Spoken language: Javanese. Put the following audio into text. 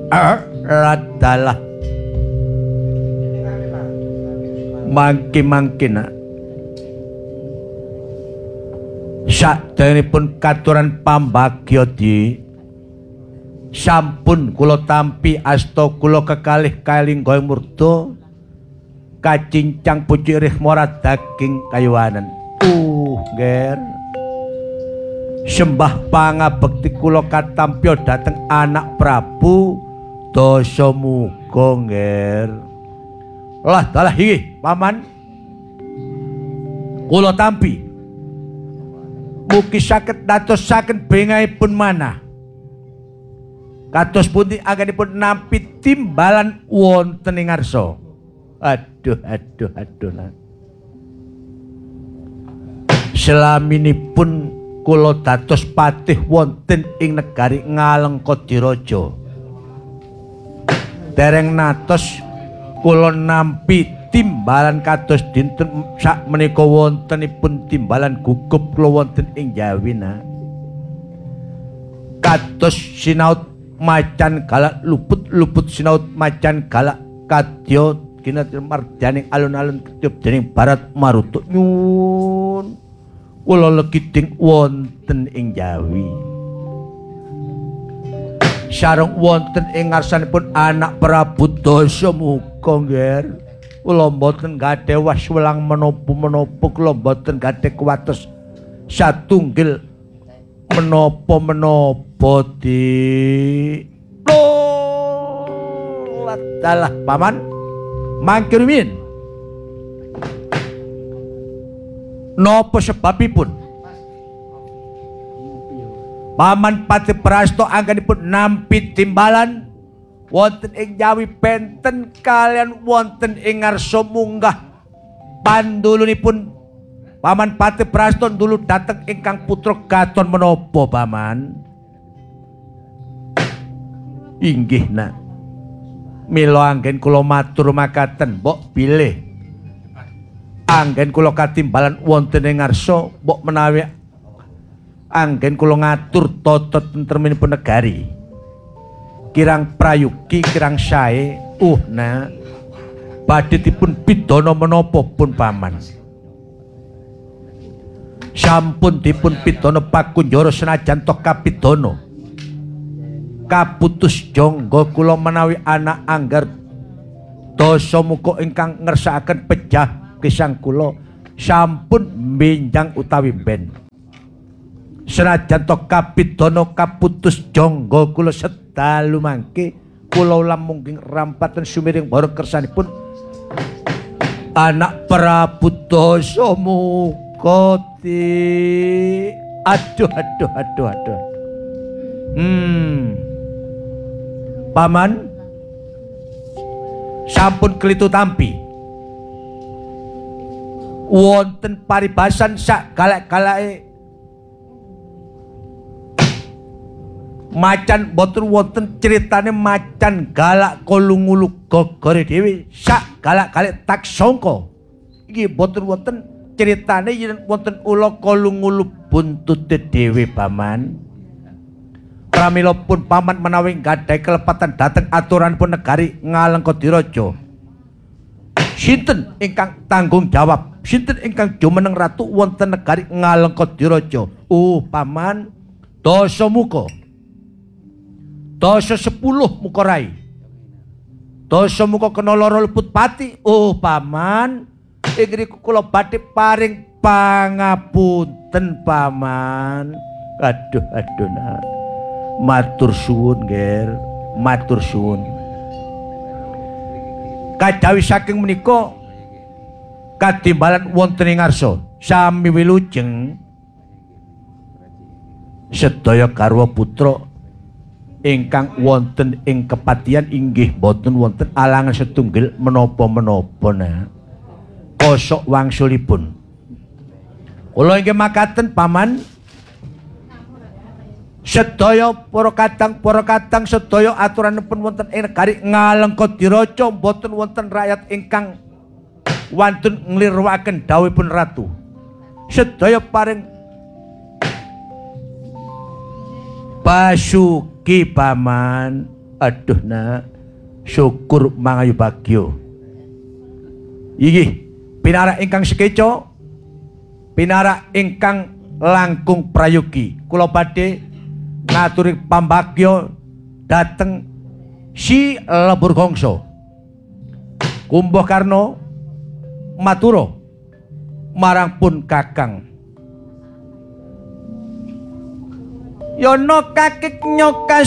Radalah mangki-mangkina saderengipun katuran pambagya di sampun kula tampi asta kula kekalih kalingga murda kacincang pucuk rih mora daging kayuwanen nger sembah pangabekti kula katampya dhateng anak Prabu Dasamuga nger lah dalah inggih paman kula tampi mugi saged dadosaken bengaipun manah kados pundi anggenipun nampi timbalan wonten ing ngarsa. Aduh nah. Selaminipun kula dados patih wonten ing negari Ngalengkadiraja. Dereng natos kula nampi timbalan kados dinten sakmenika wontenipun timbalan gugup kula wonten ing Jawi nah. Kados sinaut macan galak luput sinaut macan galak kadya kinatri mardaning alun-alun ketiup dening barat marutuk nyun kula legiding wonten ing Jawi sareng wonten ing ngarsanipun anak Prabu Dasamuga nger kula mboten gadhah waswelang menapa kula mboten gadhah kuwatos satunggil menapa di dalah paman mangke rumiyin napa sebabipun paman Pati Prasta anggenipun nampi timbalan wonten ing Jawi benten kalian wonten ing ngarsa munggah pandulunipun paman Pati Prasta dulu dateng ingkang putra Gaton menapa paman inggih nak mila anggen kula matur makaten mbok bilih anggen kula katimbalan wonten ing ngarsa mbok menawi anggen kula ngatur tata tentremipun negari kirang prayogi kirang sae nah badhe dipun pidana menapa pun paman sampun dipun pidana pakunjara senajan to kapidana kaputus jangga kula menawi anak Anggar Dasamuga ingkang ngersakaken pejah gesang kula sampun benjang utawi ben senajan to kapidana kaputus jangga kula sedalu mangke kula lamungging rampaten sumiring bara kersanipun anak Prabu Dasamuga aduh paman sampun klitu tampi wonten paribasan sak galak-galake macan boten wonten critane macan galak kolungulu gogore dhewe sak galak-galik tak sangka iki boten wonten critane yen wonten ula kolungulu buntute dhewe paman pramila pun paman menawi gadhahi kelepatan dhateng aturanipun negari Ngalengkadiraja sinten ingkang tanggung jawab sinten ingkang jumeneng ratu wonten negari Ngalengkadiraja paman Dasamuga Dasa 10 muka rai Dasamuga kena lara luput pati paman ing riku kula badhe paring pangapunten paman aduh nah matur suwun nger matur suwun kajawi saking menika katimbalan wonten ing ngarsa sami wilujeng sedaya garwa putra ingkang wonten ing kepatihan inggih boten wonten alangan setunggal menapa-menapa nah kosok wangsulipun kula inggih makaten paman sedaya para kadang sedaya aturanipun wonten ing negari Ngalengkadiraja boten wonten rakyat ingkang wantun nglirwaken dawuhipun ratu sedaya paring basuki paman Aduh nak, syukur mangayu bagyo. Iki pinarak ingkang sekeco, pinarak ingkang langkung prayogi. Kula badhe ngaturi pambagyo dateng si lebur gongso. Kumbuh Karno maturo marang pun kakang. Yono kakek nyoka